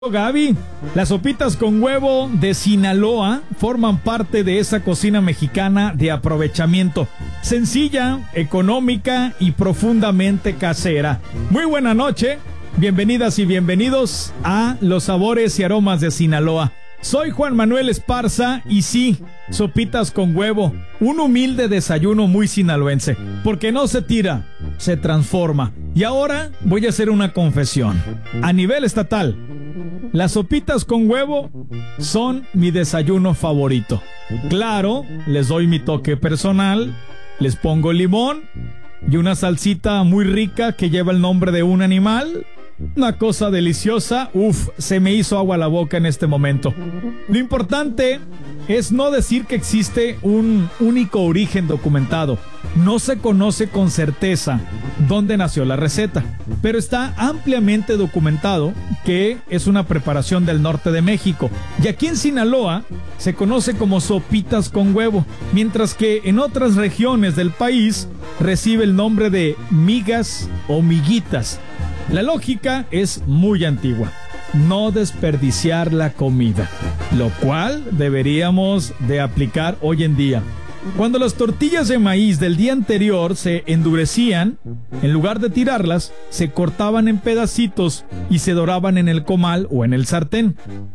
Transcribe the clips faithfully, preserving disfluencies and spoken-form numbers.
Gaby, las sopitas con huevo de Sinaloa forman parte de esa cocina mexicana de aprovechamiento, sencilla, económica y profundamente casera. Muy buena noche, bienvenidas y bienvenidos a Los Sabores y Aromas de Sinaloa. Soy Juan Manuel Esparza y sí, sopitas con huevo, un humilde desayuno muy sinaloense, porque no se tira, se transforma. Y ahora voy a hacer una confesión. A nivel estatal, las sopitas con huevo son mi desayuno favorito. Claro, les doy mi toque personal, les pongo limón y una salsita muy rica que lleva el nombre de un animal. Una cosa deliciosa, uff, se me hizo agua la boca en este momento. Lo importante es no decir que existe un único origen documentado. No se conoce con certeza dónde nació la receta, pero está ampliamente documentado que es una preparación del norte de México. Y aquí en Sinaloa se conoce como sopitas con huevo, mientras que en otras regiones del país recibe el nombre de migas o miguitas. La lógica es muy antigua: no desperdiciar la comida, lo cual deberíamos de aplicar hoy en día. Cuando las tortillas de maíz del día anterior se endurecían, en lugar de tirarlas, se cortaban en pedacitos y se doraban en el comal o en el sartén.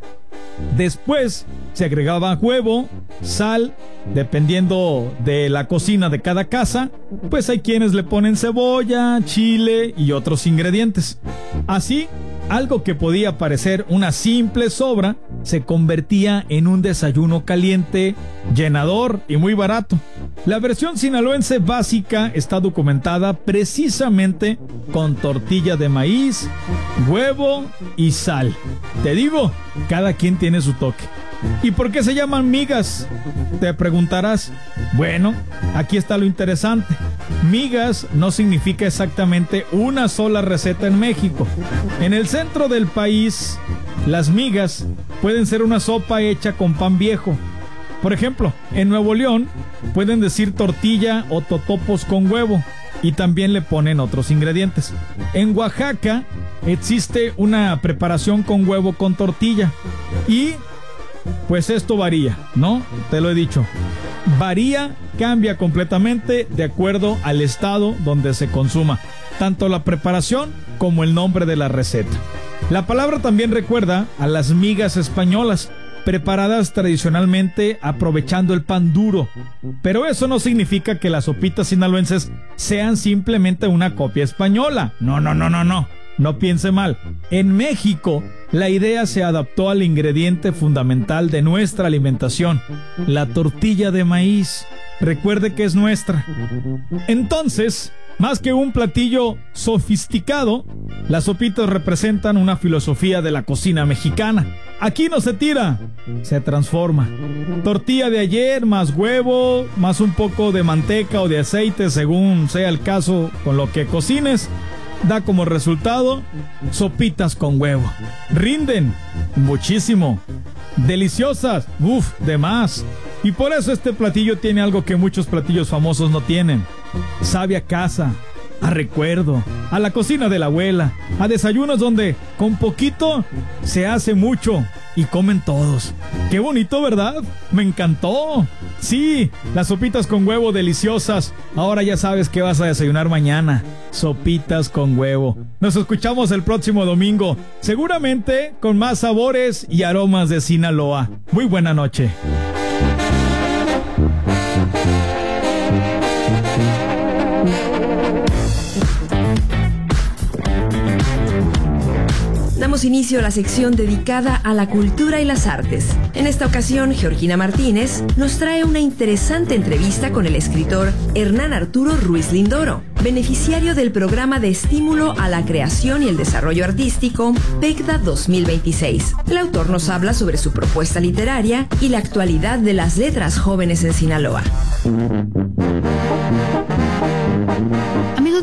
Después se agregaba huevo, sal, dependiendo de la cocina de cada casa, pues hay quienes le ponen cebolla, chile y otros ingredientes. Así, algo que podía parecer una simple sobra se convertía en un desayuno caliente, llenador y muy barato. La versión sinaloense básica está documentada precisamente con tortilla de maíz, huevo y sal. Te digo, cada quien tiene su toque. ¿Y por qué se llaman migas?, te preguntarás. Bueno, aquí está lo interesante. Migas no significa exactamente una sola receta en México. En el centro del país, las migas pueden ser una sopa hecha con pan viejo. Por ejemplo, en Nuevo León pueden decir tortilla o totopos con huevo y también le ponen otros ingredientes. En Oaxaca existe una preparación con huevo con tortilla y pues esto varía, ¿no? Te lo he dicho. Varía, cambia completamente de acuerdo al estado donde se consuma, tanto la preparación como el nombre de la receta. La palabra también recuerda a las migas españolas, preparadas tradicionalmente aprovechando el pan duro. Pero eso no significa que las sopitas sinaloenses sean simplemente una copia española. No, no, no, no, no. No piense mal. En México, la idea se adaptó al ingrediente fundamental de nuestra alimentación, la tortilla de maíz. Recuerde que es nuestra. Entonces, más que un platillo sofisticado, las sopitas representan una filosofía de la cocina mexicana. Aquí no se tira, se transforma. Tortilla de ayer, más huevo, más un poco de manteca o de aceite, según sea el caso con lo que cocines, da como resultado sopitas con huevo. Rinden muchísimo, deliciosas, uff, de más. Y por eso este platillo tiene algo que muchos platillos famosos no tienen: sabe a casa, a recuerdo, a la cocina de la abuela, a desayunos donde con poquito se hace mucho y comen todos. ¡Qué bonito!, ¿verdad? ¡Me encantó! Sí, las sopitas con huevo deliciosas. Ahora ya sabes qué vas a desayunar mañana: sopitas con huevo. Nos escuchamos el próximo domingo, seguramente con más sabores y aromas de Sinaloa. Muy buena noche. Damos inicio a la sección dedicada a la cultura y las artes. En esta ocasión, Georgina Martínez nos trae una interesante entrevista con el escritor Hernán Arturo Ruiz Lindoro, beneficiario del programa de estímulo a la creación y el desarrollo artístico PECDA dos mil veintiséis. El autor nos habla sobre su propuesta literaria y la actualidad de las letras jóvenes en Sinaloa. Amigos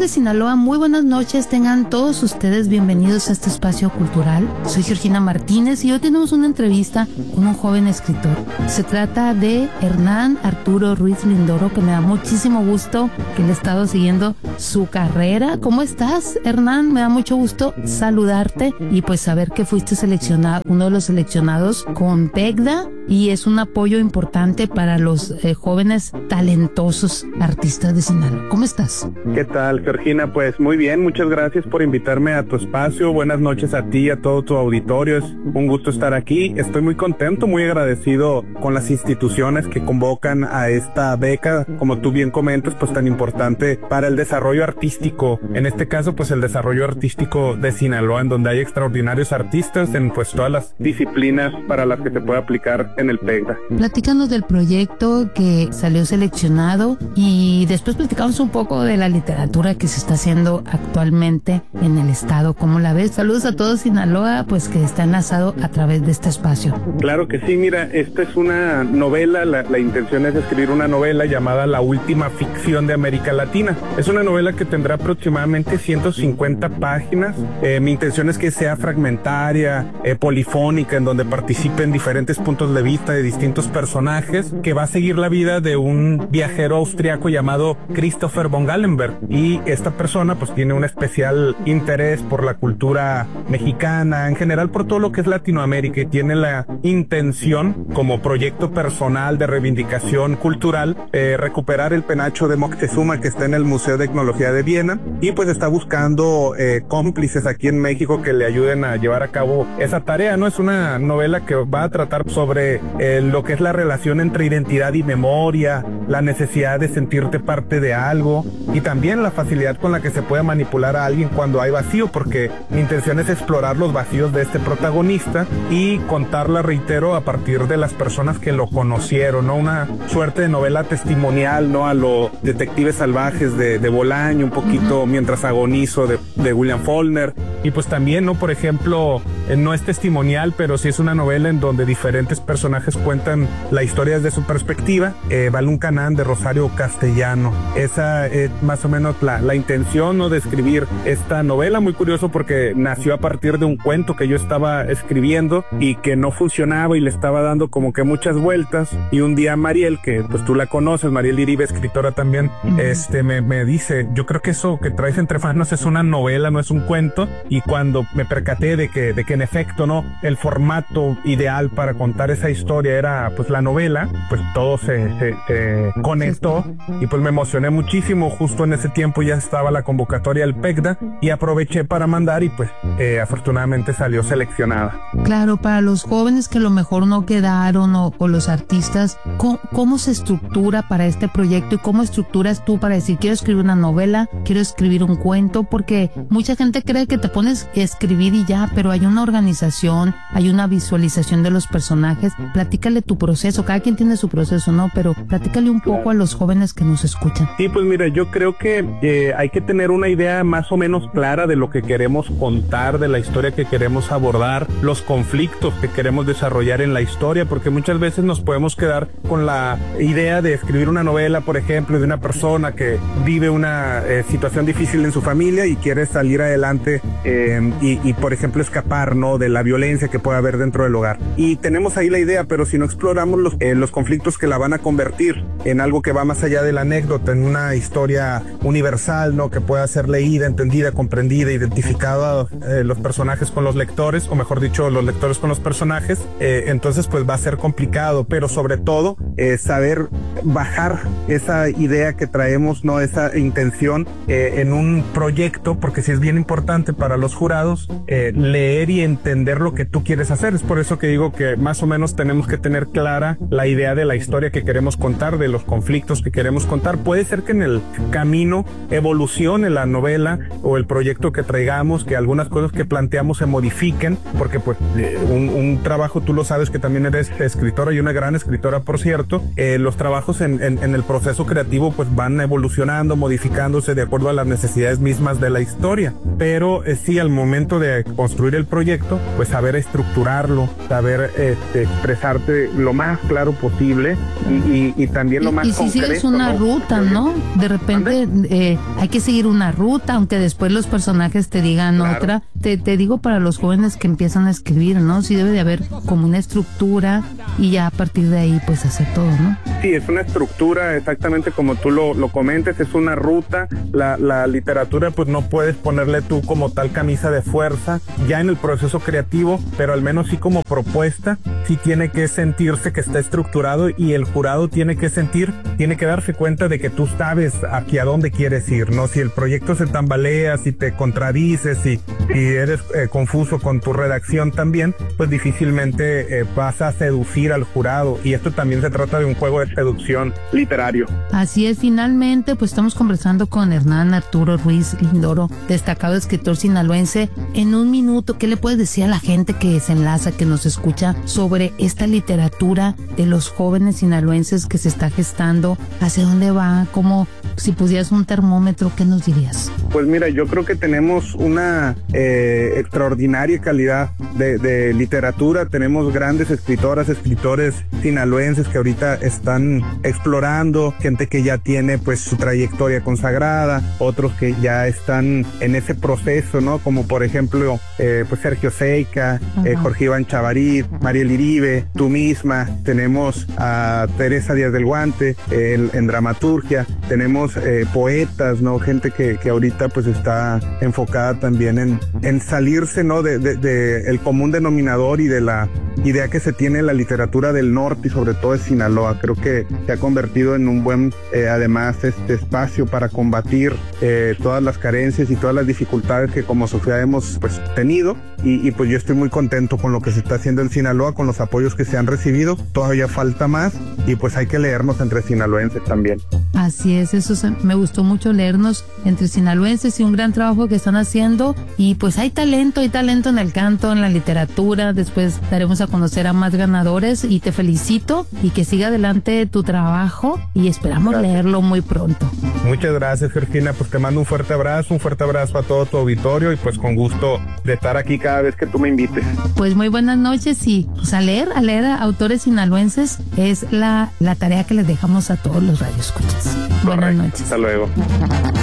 de Sinaloa, muy buenas noches, tengan todos ustedes bienvenidos a este espacio cultural. Soy Georgina Martínez y hoy tenemos una entrevista con un joven escritor. Se trata de Hernán Arturo Ruiz Lindoro, que me da muchísimo gusto que le he estado siguiendo su carrera. ¿Cómo estás, Hernán? Me da mucho gusto saludarte y pues saber que fuiste seleccionado, uno de los seleccionados con PECDA, y es un apoyo importante para los eh, jóvenes talentosos artistas de Sinaloa. ¿Cómo estás? ¿Qué tal, Georgina? Pues muy bien, muchas gracias por invitarme a tu espacio. Buenas noches a ti y a todo tu auditorio. Es un gusto estar aquí. Estoy muy contento, muy agradecido con las instituciones que convocan a esta beca, como tú bien comentas, pues tan importante para el desarrollo artístico. En este caso, pues el desarrollo artístico de Sinaloa, en donde hay extraordinarios artistas en pues todas las disciplinas para las que se puede aplicar en el PECDA. Platícanos del proyecto que salió seleccionado y después platicamos un poco de la literatura que se está haciendo actualmente en el estado. ¿Cómo la ves? Saludos a todos Sinaloa, pues que está enlazado a través de este espacio. Claro que sí, mira, esta es una novela, la, la intención es escribir una novela llamada La Última Ficción de América Latina. Es una novela que tendrá aproximadamente ciento cincuenta páginas. Eh, mi intención es que sea fragmentaria, eh, polifónica, en donde participen diferentes puntos de vista de distintos personajes, que va a seguir la vida de un viajero austriaco llamado Christopher von Gallenberg, y esta persona pues tiene un especial interés por la cultura mexicana, en general por todo lo que es Latinoamérica, y tiene la intención como proyecto personal de reivindicación cultural eh, recuperar el penacho de Moctezuma que está en el Museo de Etnología de Viena, y pues está buscando eh, cómplices aquí en México que le ayuden a llevar a cabo esa tarea, ¿no? Es una novela que va a tratar sobre eh, lo que es la relación entre identidad y memoria, la necesidad de sentirte parte de algo y también la facilidad con la que se puede manipular a alguien cuando hay vacío, porque mi intención es explorar los vacíos de este protagonista y contarla, reitero, a partir de las personas que lo conocieron, ¿no? Una suerte de novela testimonial, ¿no? A lo Detectives Salvajes de, de Bolaño, un poquito Mientras Agonizo de, de William Faulkner, y pues también, ¿no? Por ejemplo, eh, no es testimonial, pero sí es una novela en donde diferentes personajes cuentan la historia desde su perspectiva. eh, Balún Canán de Rosario Castellano. Esa es más o menos la, la intención, ¿no? De escribir esta novela. Muy curioso porque nació a partir de un cuento que yo estaba escribiendo y que no funcionaba y le estaba dando como que muchas vueltas, y un día Mariel, que pues tú la conoces, Mariel Iribe, escritora también, uh-huh. este me, me dice, yo creo que eso que traes entre manos es una novela, no es un cuento. Y cuando me percaté de que, de que en efecto, ¿no? El formato ideal para contar esa historia era pues la novela, pues todo se, se, se conectó, y pues me emocioné muchísimo. Justo en ese tiempo ya estaba la convocatoria del PECDA y aproveché para mandar, y pues eh, afortunadamente salió seleccionada. Claro, para los jóvenes que a lo mejor no quedaron o, o los artistas, ¿cómo, ¿cómo se estructura para este proyecto y cómo estructuras tú para decir quiero escribir una novela, quiero escribir un cuento? Porque mucha gente cree que te pones a escribir y ya, pero hay una organización, hay una visualización de los personajes. Platícale tu proceso, cada quien tiene su proceso, ¿no? Pero platícale un poco a los jóvenes que nos escuchan. Sí, pues mira, yo creo que eh, hay que tener una idea más o menos clara de lo que queremos contar, de la historia que queremos abordar, los conflictos que queremos desarrollar en la historia, porque muchas veces nos podemos quedar con la idea de escribir una novela, por ejemplo, de una persona que vive una eh, situación difícil en su familia y quiere salir adelante eh, y, y, por ejemplo, escapar, ¿no? De la violencia que puede haber dentro del hogar. Y tenemos ahí la idea, pero si no exploramos los, eh, los conflictos que la van a convertir en algo que va más allá de la anécdota, en una historia universal, ¿no? Que pueda ser leída, entendida, comprendida, identificada, eh, los personajes con los lectores, o mejor dicho, los lectores con los personajes, eh, entonces pues va a ser complicado, pero sobre todo eh, saber bajar esa idea que traemos, ¿no? Esa intención eh, en un proyecto, porque sí es bien importante para los jurados eh, leer y entender lo que tú quieres hacer. Es por eso que digo que más o menos tenemos que tener clara la idea de la historia que queremos contar, de los conflictos que queremos contar. Puede ser que en el camino evolucione la novela o el proyecto que traigamos, que algunas cosas que planteamos se modifiquen, porque pues un, un trabajo, tú lo sabes que también eres escritora y una gran escritora, por cierto, cierto. Eh, los trabajos en, en, en el proceso creativo pues van evolucionando, modificándose de acuerdo a las necesidades mismas de la historia. Pero eh, sí, al momento de construir el proyecto, pues saber estructurarlo, saber este, expresarte lo más claro posible y, y, y también lo más y, y si concreto. sigues una ¿no? ruta, ¿no? De repente eh, hay que seguir una ruta, aunque después los personajes te digan Claro. otra. Te, te digo para los jóvenes que empiezan a escribir, ¿no? Sí debe de haber como una estructura y ya a partir de ahí pues hacer todo, ¿no? Sí, es una estructura exactamente como tú lo, lo comentes, es una ruta. La, la literatura pues no puedes ponerle tú como tal camisa de fuerza ya en el proceso creativo, pero al menos sí como propuesta, sí tiene que sentirse que está estructurado y el jurado tiene que sentir, tiene que darse cuenta de que tú sabes hacia dónde quieres ir, ¿no? Si el proyecto se tambalea, si te contradices, si, si eres eh, confuso con tu redacción también, pues difícilmente eh, vas a seducir al jurado, y esto también se trata de un juego de seducción literario. Así es, finalmente pues estamos conversando con Hernán Arturo Ruiz Lindoro, destacado escritor sinaloense. En un minuto, ¿qué le puedes decir a la gente que se enlaza, que nos escucha, sobre esta literatura de los jóvenes sinaloenses que se está gestando? ¿Hacia dónde va? ¿Cómo, si pusieras un termómetro, qué nos dirías? Pues mira, yo creo que tenemos una eh, extraordinaria calidad de, de literatura. Tenemos grandes escritoras, escritores sinaloenses que ahorita están explorando, gente que ya tiene pues su trayectoria consagrada, otros que ya están en ese proceso, ¿no? Como por ejemplo, eh, pues Sergio Seica, eh, Jorge Iván Chavarit, Mariel Iribe, tú misma. Tenemos a Teresa Díaz del Guante eh, en, en dramaturgia. Tenemos eh, poetas, ¿no? Gente que, que ahorita pues está enfocada también en, en salirse, ¿no? De, de, de el común denominador y de la idea que se tiene en la literatura del norte y sobre todo de Sinaloa. Creo que se ha convertido en un buen, eh, además, este espacio para combatir eh, todas las carencias y todas las dificultades que como sociedad hemos pues tenido, y, y pues yo estoy muy contento con lo que se está haciendo en Sinaloa, con los apoyos que se han recibido. Todavía falta más y pues hay que leernos entre sinaloenses también. Así es, eso se, me gustó mucho leernos entre sinaloenses y un gran trabajo que están haciendo, y pues hay talento, hay talento en el canto, en la literatura. Después daremos a conocer a más ganadores y te felicito y que siga adelante tu trabajo y esperamos gracias. Leerlo muy pronto. Muchas gracias, Georgina, pues te mando un fuerte abrazo, un fuerte abrazo a todo tu auditorio y pues con gusto de estar aquí cada vez que tú me invites. Pues muy buenas noches y pues a leer, a leer a autores sinaloenses es la, la tarea que les dejamos a todos los radioescuchas. Buenas noches. Hasta luego.